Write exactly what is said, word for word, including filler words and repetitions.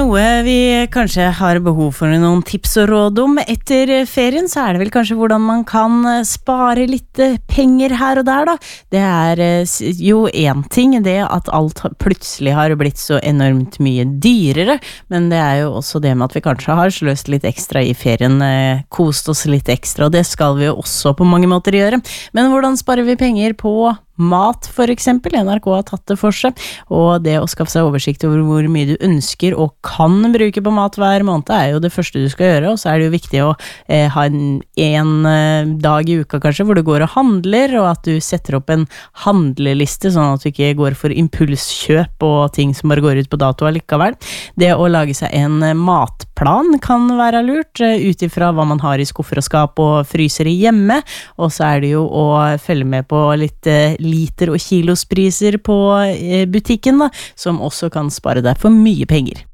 noe vi kanskje har behov for noen tips og råd om etter ferien, så er det vel kanskje hvordan man kan spare litt penger her og der da. Det er jo en ting, det at alt plutselig har blitt så enormt mye dyrere, men det er jo også det med at vi kanskje har sløst litt ekstra i ferien, kost oss litt ekstra, og det skal vi jo også på mange måter gjøre. Men hvordan sparer vi penger på mat for eksempel? N R K har tatt det for seg, og det å skaffe seg oversikt over hvor mye du ønsker og kan bruke på mat hver måned er jo det første du skal gjøre, og så er det jo viktig å eh, ha en, en eh, dag i uka kanskje hvor du går og handler, og at du setter opp en handleliste sånn at du ikke går for impulskjøp og ting som bare går ut på dato allikevel. Det å lage seg en matplan kan være lurt, eh, utifra hva man har i skuffer og skap og fryser i hjemme, og så er det jo å følge med på litt eh, liter- og kilospriser på butikken da, som også kan spare deg for mye penger.